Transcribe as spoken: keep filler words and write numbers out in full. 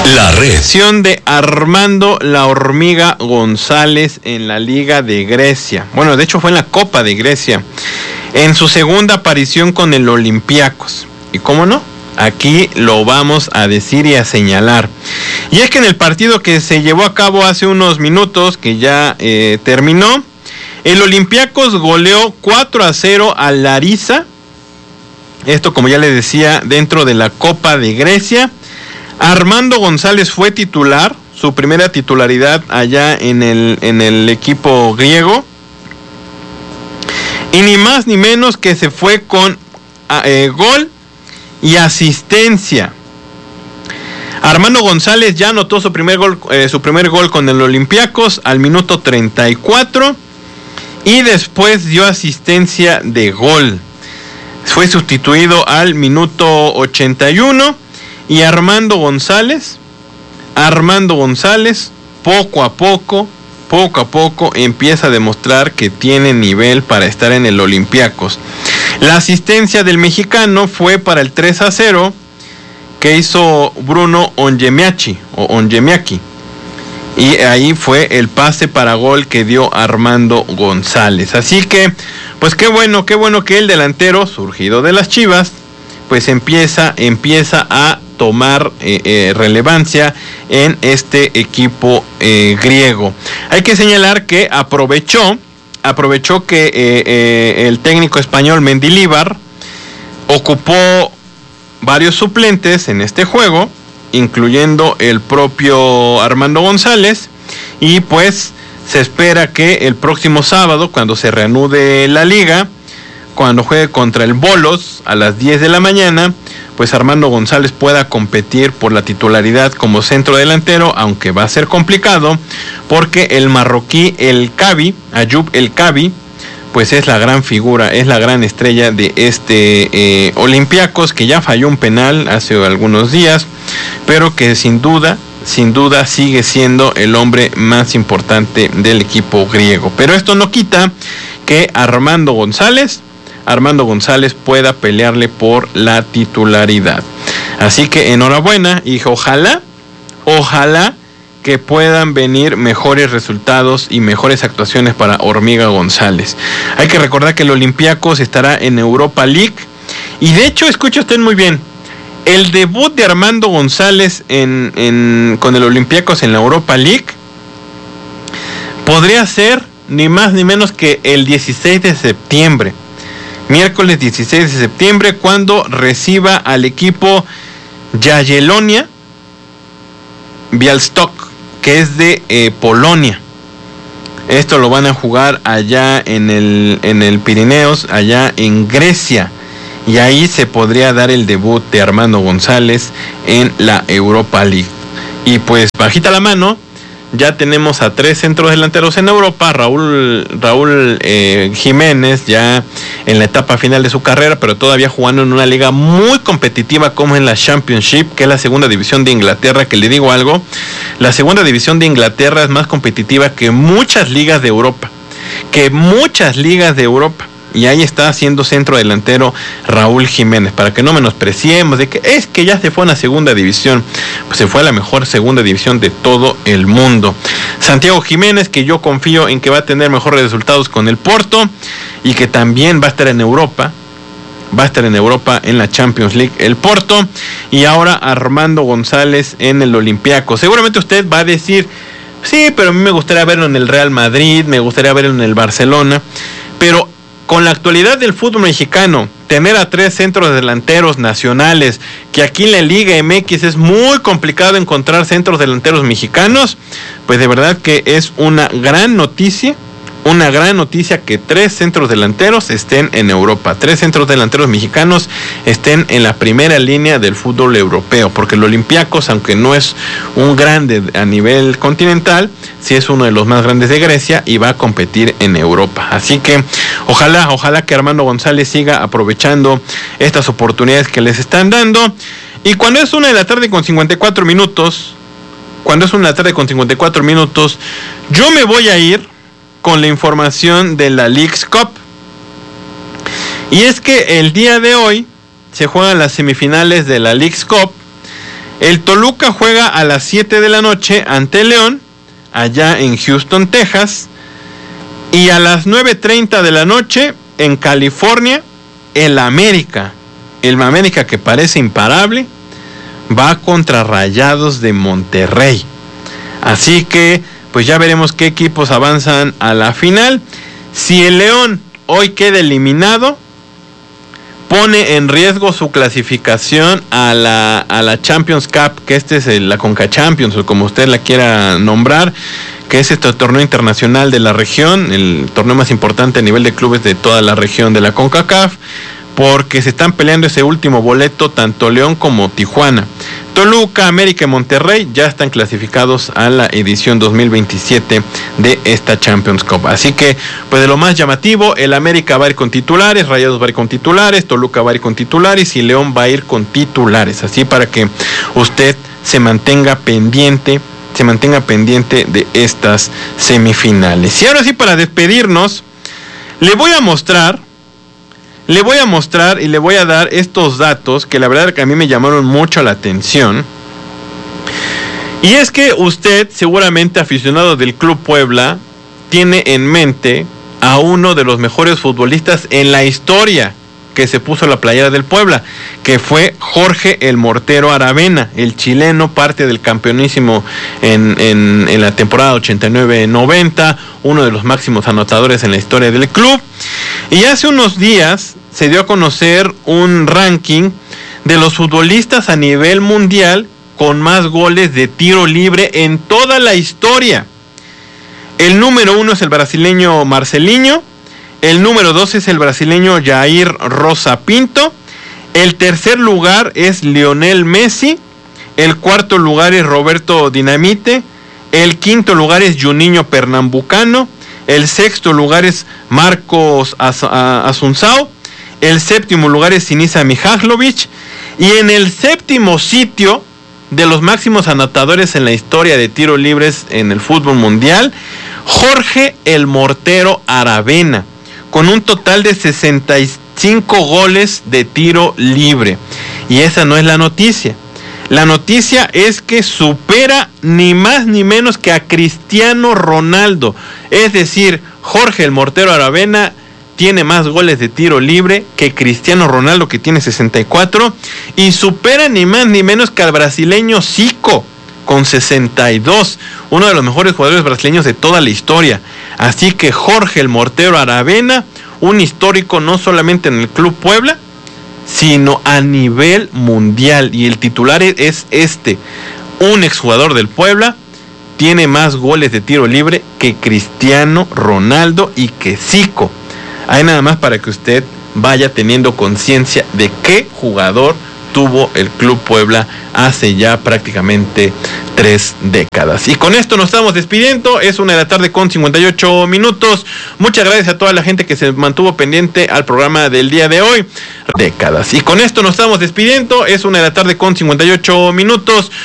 La red. De Armando La Hormiga González en la Liga de Grecia. Bueno, de hecho fue en la Copa de Grecia. En su segunda aparición con el Olympiacos. ¿Y cómo no? Aquí lo vamos a decir y a señalar. Y es que en el partido que se llevó a cabo hace unos minutos, que ya eh, terminó, el Olympiacos goleó cuatro a cero a Larissa. Esto, como ya les decía, dentro de la Copa de Grecia. Armando González fue titular, su primera titularidad allá en el, en el equipo griego. Y ni más ni menos que se fue con eh, gol y asistencia. Armando González ya anotó su primer gol, eh, su primer gol con el Olympiacos al minuto treinta y cuatro y después dio asistencia de gol. Fue sustituido al minuto ochenta y uno y Armando González, Armando González, poco a poco, poco a poco empieza a demostrar que tiene nivel para estar en el Olympiacos. La asistencia del mexicano fue para el tres a cero que hizo Bruno Onyemiachi o Onyemiaki. Y ahí fue el pase para gol que dio Armando González. Así que, pues qué bueno, qué bueno que el delantero, surgido de las Chivas, pues empieza, empieza a tomar eh, eh, relevancia en este equipo eh, griego. Hay que señalar que aprovechó, aprovechó que eh, eh, el técnico español Mendilibar ocupó varios suplentes en este juego, incluyendo el propio Armando González, y pues se espera que el próximo sábado, cuando se reanude la liga, cuando juegue contra el Bolos a las diez de la mañana, pues Armando González pueda competir por la titularidad como centro delantero, aunque va a ser complicado, porque el marroquí El Kabi, Ayoub El Kabi, pues es la gran figura, es la gran estrella de este eh, Olympiacos, que ya falló un penal hace algunos días, pero que sin duda, sin duda sigue siendo el hombre más importante del equipo griego. Pero esto no quita que Armando González, Armando González pueda pelearle por la titularidad. Así que enhorabuena y ojalá, ojalá que puedan venir mejores resultados y mejores actuaciones para Hormiga González. Hay que recordar que el Olympiacos estará en Europa League. Y de hecho, escuche usted muy bien, el debut de Armando González en, en, con el Olympiacos en la Europa League podría ser ni más ni menos que el dieciséis de septiembre. Miércoles dieciséis de septiembre, cuando reciba al equipo Jagiellonia Białystok, que es de eh, Polonia. Esto lo van a jugar allá en el, en el Pirineos, allá en Grecia. Y ahí se podría dar el debut de Armando González en la Europa League. Y pues bajita la mano, ya tenemos a tres centros delanteros en Europa. Raúl, Raúl eh, Jiménez ya en la etapa final de su carrera, pero todavía jugando en una liga muy competitiva como en la Championship, que es la segunda división de Inglaterra, que le digo algo, la segunda división de Inglaterra es más competitiva que muchas ligas de Europa, que muchas ligas de Europa. Y ahí está siendo centro delantero Raúl Jiménez, para que no menospreciemos de que es que ya se fue a una segunda división. Pues se fue a la mejor segunda división de todo el mundo. Santiago Jiménez, que yo confío en que va a tener mejores resultados con el Porto y que también va a estar en Europa. Va a estar en Europa en la Champions League el Porto. Y ahora Armando González en el Olympiacos. Seguramente usted va a decir, sí, pero a mí me gustaría verlo en el Real Madrid, me gustaría verlo en el Barcelona. Pero con la actualidad del fútbol mexicano, tener a tres centros delanteros nacionales, que aquí en la Liga M X es muy complicado encontrar centros delanteros mexicanos, pues de verdad que es una gran noticia, una gran noticia que tres centros delanteros estén en Europa, tres centros delanteros mexicanos estén en la primera línea del fútbol europeo, porque el Olympiacos, aunque no es un grande a nivel continental, sí es uno de los más grandes de Grecia y va a competir en Europa. Así que ojalá, ojalá que Armando González siga aprovechando estas oportunidades que les están dando. Y cuando es una de la tarde con cincuenta y cuatro minutos, cuando es una de la tarde con cincuenta y cuatro minutos, yo me voy a ir con la información de la Leagues Cup. Y es que el día de hoy se juegan las semifinales de la Leagues Cup, El Toluca juega a las siete de la noche ante León, allá en Houston, Texas. Y a las nueve treinta de la noche en California, el América, el América que parece imparable, va contra Rayados de Monterrey. Así que pues ya veremos qué equipos avanzan a la final. Si el León hoy queda eliminado, pone en riesgo su clasificación a la, a la Champions Cup, que este es el, la Conca Champions, o como usted la quiera nombrar, que es este torneo internacional de la región, el torneo más importante a nivel de clubes de toda la región de la CONCACAF, porque se están peleando ese último boleto tanto León como Tijuana. Toluca, América y Monterrey ya están clasificados a la edición dos mil veintisiete de esta Champions Cup. Así que, pues de lo más llamativo, el América va a ir con titulares, Rayados va a ir con titulares, Toluca va a ir con titulares y León va a ir con titulares. Así para que usted se mantenga pendiente, se mantenga pendiente de estas semifinales. Y ahora sí, para despedirnos, le voy a mostrar Le voy a mostrar y le voy a dar estos datos que la verdad que a mí me llamaron mucho la atención. Y es que usted, seguramente aficionado del Club Puebla, tiene en mente a uno de los mejores futbolistas en la historia que se puso la playera del Puebla, que fue Jorge el Mortero Aravena, el chileno, parte del campeonísimo en, en, en la temporada ochenta y nueve noventa, uno de los máximos anotadores en la historia del club. Y hace unos días se dio a conocer un ranking de los futbolistas a nivel mundial con más goles de tiro libre en toda la historia. El número uno es el brasileño Marcelinho, el número dos es el brasileño Jair Rosa Pinto, el tercer lugar es Lionel Messi, el cuarto lugar es Roberto Dinamite, el quinto lugar es Juninho Pernambucano, el sexto lugar es Marcos Assunção, el séptimo lugar es Sinisa Mihajlovic, y en el séptimo sitio de los máximos anotadores en la historia de tiros libres en el fútbol mundial, Jorge el Mortero Aravena, con un total de sesenta y cinco goles de tiro libre. Y esa no es la noticia. La noticia es que supera ni más ni menos que a Cristiano Ronaldo. Es decir, Jorge el Mortero Aravena tiene más goles de tiro libre que Cristiano Ronaldo, que tiene sesenta y cuatro, y supera ni más ni menos que al brasileño Zico, con sesenta y dos, uno de los mejores jugadores brasileños de toda la historia. Así que Jorge el Mortero Aravena, un histórico no solamente en el Club Puebla, sino a nivel mundial. Y el titular es este: un exjugador del Puebla tiene más goles de tiro libre que Cristiano Ronaldo y que Zico. Hay nada más para que usted vaya teniendo conciencia de qué jugador tuvo el Club Puebla hace ya prácticamente tres décadas. Y con esto nos estamos despidiendo. Es una de la tarde con cincuenta y ocho minutos. Muchas gracias a toda la gente que se mantuvo pendiente al programa del día de hoy. Décadas. Y con esto nos estamos despidiendo. Es una de la tarde con cincuenta y ocho minutos.